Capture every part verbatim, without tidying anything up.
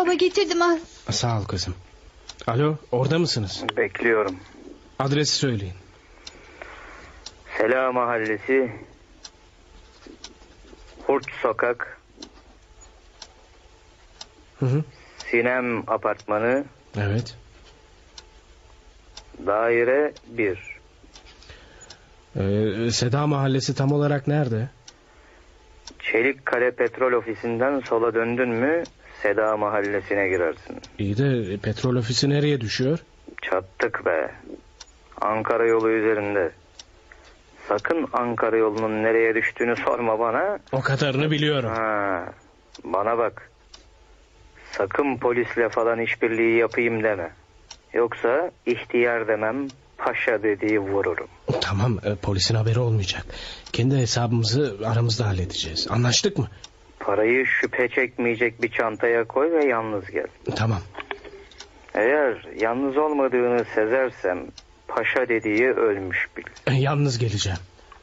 Baba getirdim al. Sağ ol kızım. Alo, orada mısınız? Bekliyorum. Adresi söyleyin. Sela Mahallesi, Hurt Sokak, Hı hı. Sinem Apartmanı, Evet. Daire bir. Ee, Seda Mahallesi tam olarak nerede? Çelikkale Petrol Ofisi'nden sola döndün mü Seda Mahallesi'ne girersin. İyi de petrol ofisi nereye düşüyor? Çattık be. Ankara yolu üzerinde. Sakın Ankara yolunun nereye düştüğünü sorma bana. O kadarını biliyorum. Ha, bana bak. Sakın polisle falan işbirliği yapayım deme. Yoksa ihtiyar demem, paşa dediği vururum. Tamam, e, polisin haberi olmayacak. Kendi hesabımızı aramızda halledeceğiz. Anlaştık mı? Parayı şüphe çekmeyecek bir çantaya koy ve yalnız gel. Tamam. Eğer yalnız olmadığını sezersem paşa dediği ölmüş bil. E, yalnız geleceğim.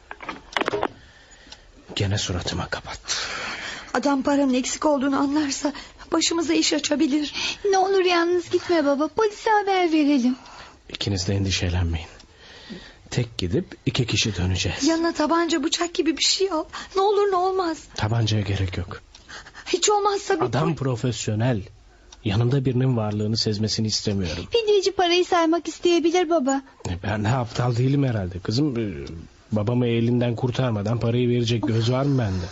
Gene suratıma kapattı. Adam paranın eksik olduğunu anlarsa başımıza iş açabilir. Ne olur yalnız gitme baba. Polise haber verelim. İkiniz de endişelenmeyin. Tek gidip iki kişi döneceğiz. Yanına tabanca, bıçak gibi bir şey al. Ne olur ne olmaz. Tabancaya gerek yok. Hiç olmazsa bir... Adam profesyonel. Yanımda birinin varlığını sezmesini istemiyorum. Fidyeci parayı saymak isteyebilir baba. Ben de aptal değilim herhalde. Kızım, babamı elinden kurtarmadan parayı verecek göz var mı bende?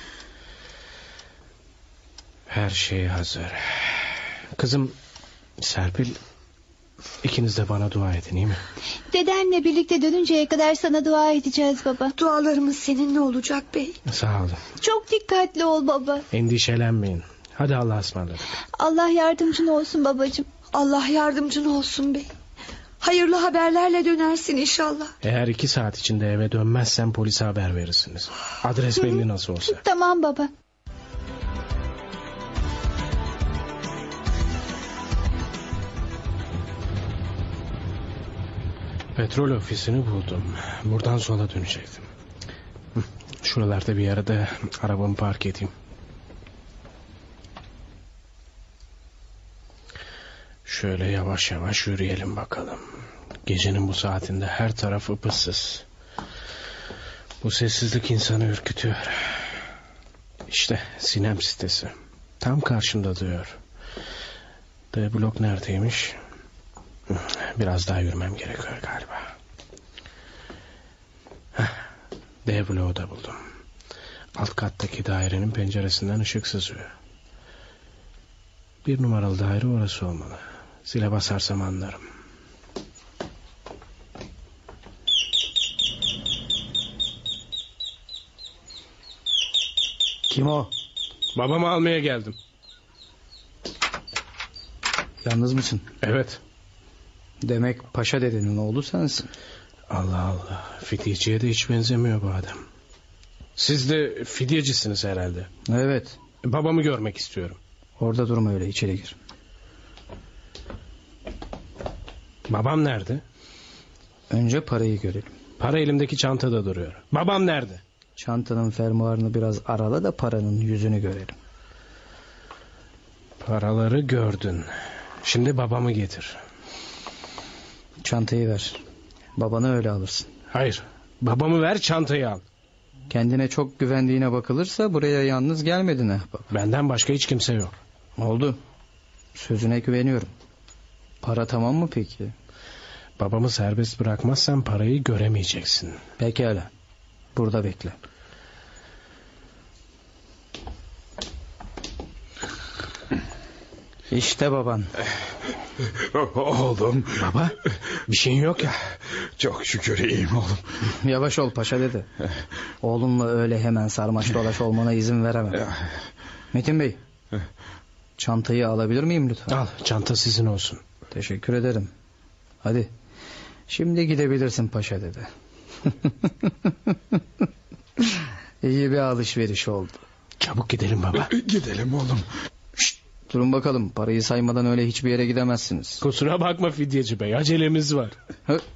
Her şey hazır. Kızım Serpil, ikiniz de bana dua edin, iyi mi? Dedenle birlikte dönünceye kadar sana dua edeceğiz baba. Dualarımız seninle olacak bey. Sağ olun. Çok dikkatli ol baba. Endişelenmeyin. Hadi Allah'a ısmarladık. Allah yardımcın olsun babacığım. Allah yardımcın olsun bey. Hayırlı haberlerle dönersin inşallah. Eğer iki saat içinde eve dönmezsem polise haber verirsiniz. Adres belli nasıl olsa. Tamam baba. Petrol ofisini buldum. Buradan sola dönecektim. Şuralarda bir yerde arabamı park edeyim. Şöyle yavaş yavaş yürüyelim bakalım. Gecenin bu saatinde her taraf ıpıssız. Bu sessizlik insanı ürkütüyor. İşte Sinem sitesi. Tam karşımda duruyor. D blok neredeymiş? Biraz daha yürümem gerekiyor galiba. Heh, D bloğu da buldum. Alt kattaki dairenin penceresinden ışık sızıyor. Bir numaralı daire orası olmalı. Zile basarsam anlarım. Kim o? Babamı almaya geldim. Yalnız mısın? Evet. Demek paşa dedenin oğlu sensin. Allah Allah. Fidyeciye de hiç benzemiyor bu adam. Siz de fidyecisiniz herhalde. Evet. Babamı görmek istiyorum. Orada durma öyle, içeri gir. Babam nerede? Önce parayı görelim. Para elimdeki çantada duruyor. Babam nerede? Çantanın fermuarını biraz arala da paranın yüzünü görelim. Paraları gördün. Şimdi babamı getir. Çantayı ver. Babanı öyle alırsın. Hayır. Babamı ver, çantayı al. Kendine çok güvendiğine bakılırsa buraya yalnız gelmedin ahbap. Benden başka hiç kimse yok. Oldu. Sözüne güveniyorum. Para tamam mı peki? Babamı serbest bırakmazsan parayı göremeyeceksin. Pekala. Burada bekle. İşte baban. Oğlum. Baba, bir şeyin yok ya. Çok şükür iyiyim oğlum. Yavaş ol paşa dede. Oğlunla öyle hemen sarmaş dolaş olmana izin veremem. Metin Bey, çantayı alabilir miyim lütfen? Al, çanta sizin olsun. Teşekkür ederim. Hadi. Şimdi gidebilirsin paşa dede. İyi bir alışveriş oldu. Çabuk gidelim baba. Gidelim oğlum. Şşt, durun bakalım, parayı saymadan öyle hiçbir yere gidemezsiniz. Kusura bakma fidyeci bey, acelemiz var. Hı,